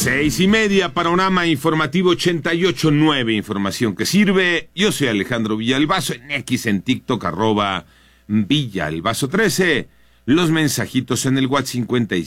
6:30, panorama informativo 88.9, información que sirve. Yo soy Alejandro Villalbazo, en X, en TikTok, @Villalbazo13. Los mensajitos en el WhatsApp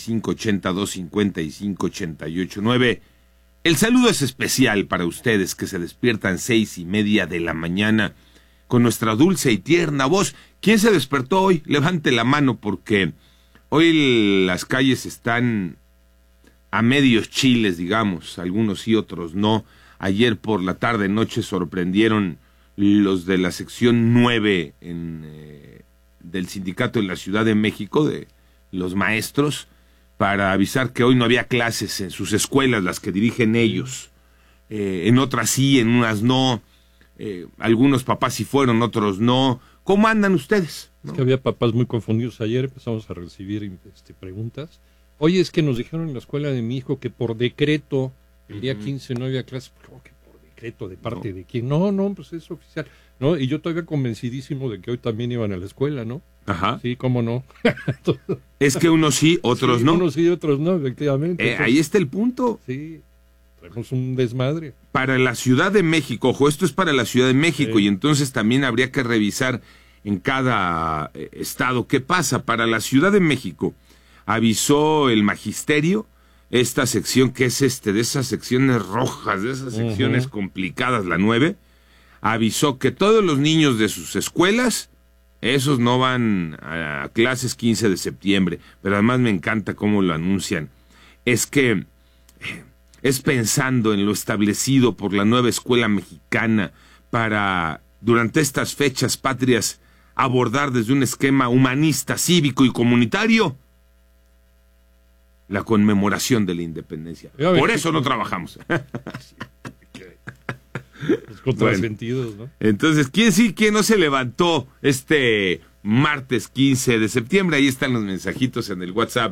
5582558889. El saludo es especial para ustedes que se despiertan 6:30 de la mañana con nuestra dulce y tierna voz. ¿Quién se despertó hoy? Levante la mano, porque hoy las calles están a medios chiles, digamos, algunos sí, otros no. Ayer por la tarde noche sorprendieron los de la sección 9 del sindicato en la Ciudad de México, de los maestros, para avisar que hoy no había clases en sus escuelas, las que dirigen ellos. En otras sí, en unas no. Algunos papás sí fueron, otros no. ¿Cómo andan ustedes? ¿No? Es que había papás muy confundidos. Ayer empezamos a recibir preguntas. Oye, es que nos dijeron en la escuela de mi hijo que por decreto el día 15 no había clases. ¿Cómo que por decreto? ¿De parte de quién? No, pues es oficial. No, y yo todavía convencidísimo de que hoy también iban a la escuela, ¿no? Ajá. Sí, cómo no. Es que unos sí, otros sí, no. Unos sí, otros no, efectivamente. Ahí está el punto. Sí, traemos un desmadre. Para la Ciudad de México, ojo, esto es para la Ciudad de México, y entonces también habría que revisar en cada estado qué pasa. Para la Ciudad de México, avisó el magisterio, esta sección que es de esas secciones rojas, de esas secciones complicadas, la 9, avisó que todos los niños de sus escuelas, esos no van a clases 15 de septiembre, pero además me encanta cómo lo anuncian. Es que es pensando en lo establecido por la nueva escuela mexicana para, durante estas fechas patrias, abordar desde un esquema humanista, cívico y comunitario la conmemoración de la independencia. Por eso no trabajamos. Los contrasentidos, ¿no? Entonces, ¿quién sí, quién no se levantó este martes 15 de septiembre? Ahí están los mensajitos en el WhatsApp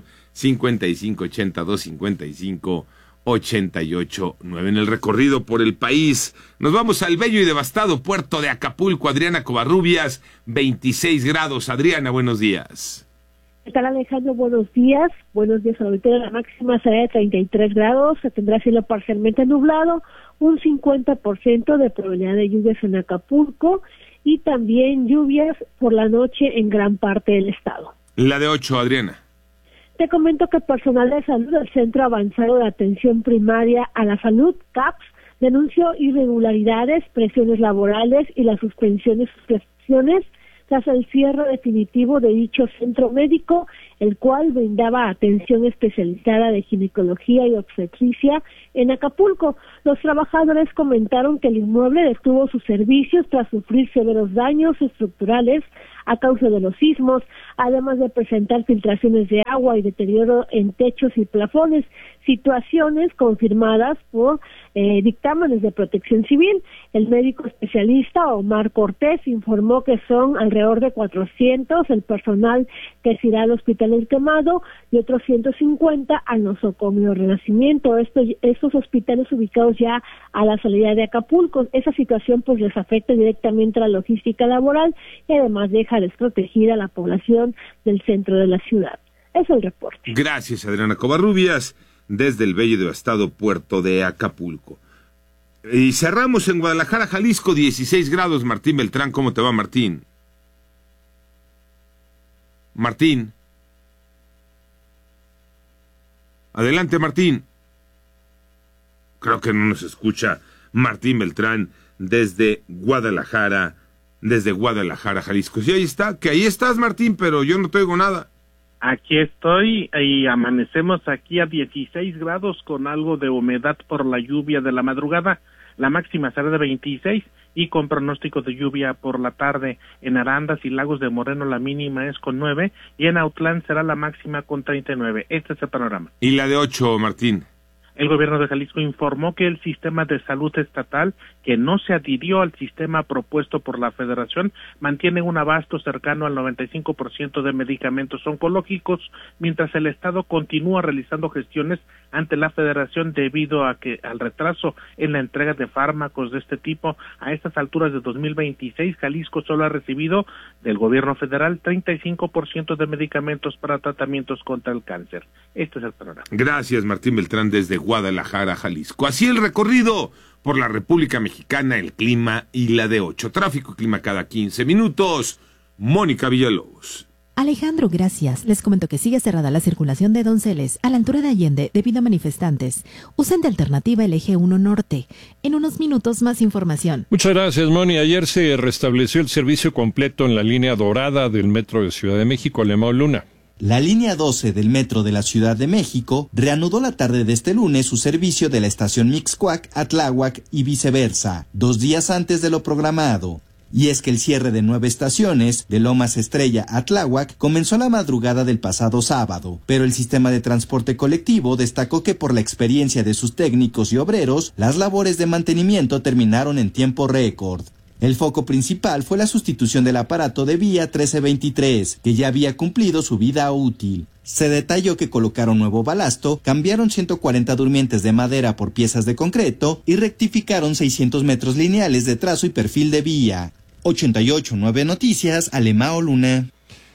5582558889. En el recorrido por el país, nos vamos al bello y devastado puerto de Acapulco. Adriana Covarrubias, 26 grados. Adriana, buenos días. ¿Qué tal, Alejandro? Buenos días. Buenos días, auditorio. La máxima será de 33 grados. Se tendrá cielo parcialmente nublado, un 50% de probabilidad de lluvias en Acapulco y también lluvias por la noche en gran parte del estado. La de 8, Adriana. Te comento que personal de salud del Centro Avanzado de Atención Primaria a la Salud, CAPS, denunció irregularidades, presiones laborales y la suspensión de sus prestaciones tras el cierre definitivo de dicho centro médico, el cual brindaba atención especializada de ginecología y obstetricia en Acapulco. Los trabajadores comentaron que el inmueble detuvo sus servicios tras sufrir severos daños estructurales a causa de los sismos, además de presentar filtraciones de agua y deterioro en techos y plafones, situaciones confirmadas por dictámenes de Protección Civil. El médico especialista Omar Cortés informó que son alrededor de 400 el personal que se irá al Hospital El Quemado y otros 150 al nosocomio Renacimiento. Estos hospitales ubicados ya a la salida de Acapulco. Esa situación pues les afecta directamente a la logística laboral y además deja desprotegida a la población del centro de la ciudad. Es el reporte. Gracias, Adriana Covarrubias, desde el bello y devastado puerto de Acapulco. Y cerramos en Guadalajara, Jalisco, 16 grados. Martín Beltrán, ¿cómo te va, Martín? Martín. Adelante, Martín. Creo que no nos escucha Martín Beltrán desde Guadalajara, Jalisco. Sí, ahí está, que ahí estás, Martín, pero yo no te oigo nada. Aquí estoy y amanecemos aquí a 16 grados con algo de humedad por la lluvia de la madrugada. La máxima será de 26 y con pronóstico de lluvia por la tarde. En Arandas y Lagos de Moreno la mínima es con 9 y en Autlán será la máxima con 39. Este es el panorama. ¿Y la de 8, Martín? El gobierno de Jalisco informó que el sistema de salud estatal, que no se adhirió al sistema propuesto por la Federación, mantiene un abasto cercano al 95% de medicamentos oncológicos, mientras el Estado continúa realizando gestiones ante la Federación debido a que al retraso en la entrega de fármacos de este tipo. A estas alturas de 2026, Jalisco solo ha recibido del gobierno federal 35% de medicamentos para tratamientos contra el cáncer. Este es el panorama. Gracias, Martín Beltrán, desde Guadalajara, Jalisco. Así el recorrido por la República Mexicana, el clima y la de 8. Tráfico y clima cada 15 minutos. Mónica Villalobos. Alejandro, gracias. Les comento que sigue cerrada la circulación de Donceles a la altura de Allende debido a manifestantes. Usen de alternativa el eje 1 norte. En unos minutos más información. Muchas gracias, Moni. Ayer se restableció el servicio completo en la línea dorada del Metro de Ciudad de México, Alemão Luna. La línea 12 del Metro de la Ciudad de México reanudó la tarde de este lunes su servicio de la estación Mixcoac a Tláhuac y viceversa, 2 días antes de lo programado. Y es que el cierre de 9 estaciones, de Lomas Estrella a Tláhuac, comenzó la madrugada del pasado sábado, pero el sistema de transporte colectivo destacó que por la experiencia de sus técnicos y obreros, las labores de mantenimiento terminaron en tiempo récord. El foco principal fue la sustitución del aparato de vía 1323, que ya había cumplido su vida útil. Se detalló que colocaron nuevo balasto, cambiaron 140 durmientes de madera por piezas de concreto y rectificaron 600 metros lineales de trazo y perfil de vía. 88.9 Noticias, Alemão Luna.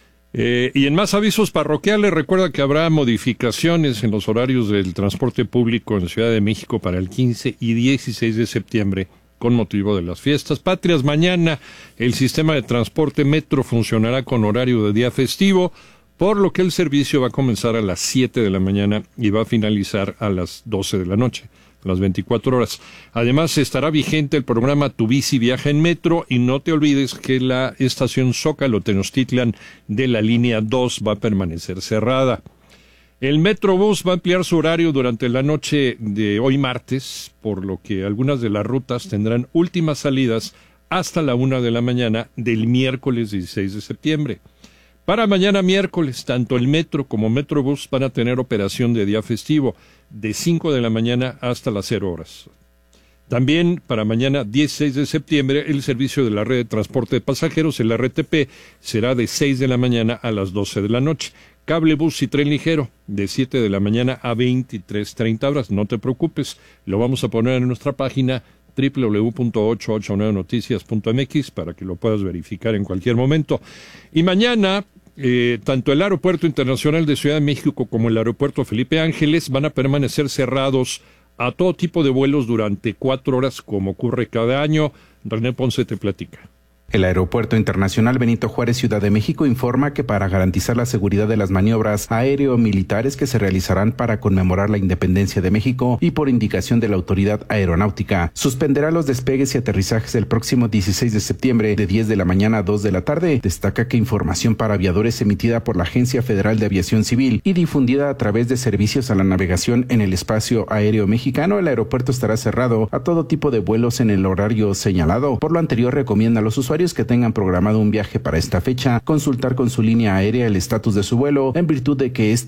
Y en más avisos parroquiales, recuerda que habrá modificaciones en los horarios del transporte público en Ciudad de México para el 15 y 16 de septiembre. Con motivo de las fiestas patrias. Mañana el sistema de transporte metro funcionará con horario de día festivo, por lo que el servicio va a comenzar a las 7 de la mañana y va a finalizar a las 12 de la noche, las 24 horas. Además, estará vigente el programa Tu Bici Viaja en Metro, y no te olvides que la estación Zócalo Tenochtitlan de la línea 2 va a permanecer cerrada. El Metrobús va a ampliar su horario durante la noche de hoy martes, por lo que algunas de las rutas tendrán últimas salidas hasta la 1 de la mañana del miércoles 16 de septiembre. Para mañana miércoles, tanto el Metro como Metrobús van a tener operación de día festivo, de 5 de la mañana hasta las 0 horas. También para mañana 16 de septiembre, el servicio de la red de transporte de pasajeros, el RTP, será de 6 de la mañana a las 12 de la noche. Cable bus y tren ligero, de 7 de la mañana a 23:30 horas. No te preocupes, lo vamos a poner en nuestra página www.889noticias.mx para que lo puedas verificar en cualquier momento. Y mañana, tanto el Aeropuerto Internacional de Ciudad de México como el Aeropuerto Felipe Ángeles van a permanecer cerrados a todo tipo de vuelos durante 4 horas, como ocurre cada año. René Ponce te platica. El Aeropuerto Internacional Benito Juárez Ciudad de México informa que para garantizar la seguridad de las maniobras aéreo-militares que se realizarán para conmemorar la independencia de México y por indicación de la Autoridad Aeronáutica, suspenderá los despegues y aterrizajes el próximo 16 de septiembre de 10 de la mañana a 2 de la tarde. Destaca que información para aviadores emitida por la Agencia Federal de Aviación Civil y difundida a través de servicios a la navegación en el espacio aéreo mexicano, el aeropuerto estará cerrado a todo tipo de vuelos en el horario señalado. Por lo anterior, recomienda a los usuarios que tengan programado un viaje para esta fecha consultar con su línea aérea el estatus de su vuelo, en virtud de que